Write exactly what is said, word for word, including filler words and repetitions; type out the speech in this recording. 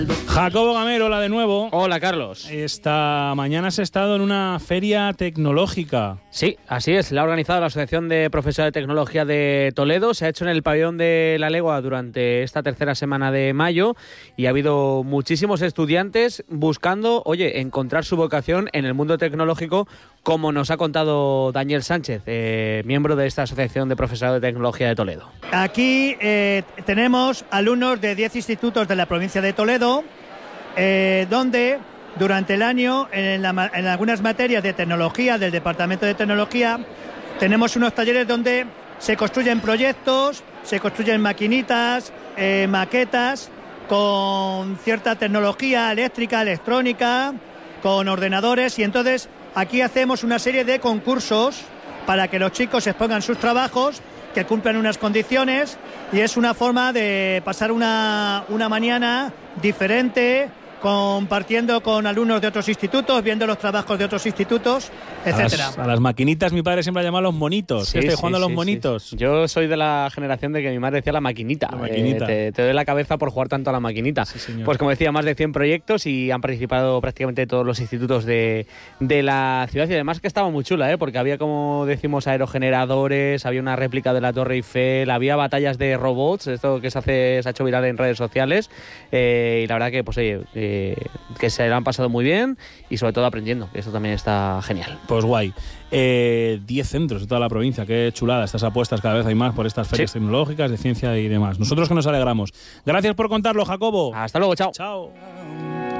Jacobo Gamero, hola de nuevo. Hola, Carlos. Esta mañana has estado en una feria tecnológica. Sí, así es. La ha organizado la Asociación de Profesores de Tecnología de Toledo. Se ha hecho en el pabellón de La Legua durante esta tercera semana de mayo y ha habido muchísimos estudiantes buscando, oye, encontrar su vocación en el mundo tecnológico, como nos ha contado Daniel Sánchez, eh, miembro de esta Asociación de Profesores de Tecnología de Toledo. Aquí eh, tenemos alumnos de diez institutos de la provincia de Toledo, eh, donde durante el año, en, la, en algunas materias de tecnología del Departamento de Tecnología, tenemos unos talleres donde se construyen proyectos, se construyen maquinitas, eh, maquetas, con cierta tecnología eléctrica, electrónica, con ordenadores, y entonces aquí hacemos una serie de concursos para que los chicos expongan sus trabajos, que cumplan unas condiciones, y es una forma de pasar una, una mañana diferente, compartiendo con alumnos de otros institutos, viendo los trabajos de otros institutos, etcétera. A las, a las maquinitas mi padre siempre la llama los monitos. Sí, Estoy sí, jugando sí, a los sí, monitos. Sí. Yo soy de la generación de que mi madre decía la maquinita. La maquinita. Eh, te, te doy la cabeza por jugar tanto a la maquinita. Sí, señor. Pues como decía, más de cien proyectos y han participado prácticamente todos los institutos de, de la ciudad, y además que estaba muy chula, ¿eh? Porque había, como decimos, aerogeneradores, había una réplica de la Torre Eiffel, había batallas de robots, esto que se hace, se ha hecho viral en redes sociales, eh, y la verdad que, pues oye, eh, que se lo han pasado muy bien y sobre todo aprendiendo, que eso también está genial. Pues guay. Eh, diez centros de toda la provincia, qué chulada. Estas apuestas cada vez hay más por estas ferias sí. tecnológicas, de ciencia y demás. Nosotros que nos alegramos. Gracias por contarlo, Jacobo. Hasta luego, chao. Chao.